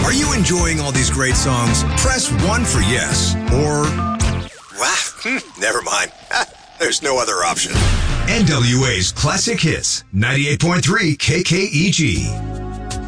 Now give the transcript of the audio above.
Are you enjoying all these great songs? Press 1 for yes, or... never mind. There's no other option. NWA's Classic Hits, 98.3 KKEG.